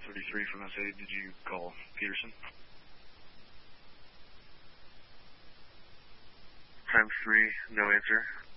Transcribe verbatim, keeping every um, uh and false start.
thirty-three from S A. Did you call Peterson? Times three, no answer.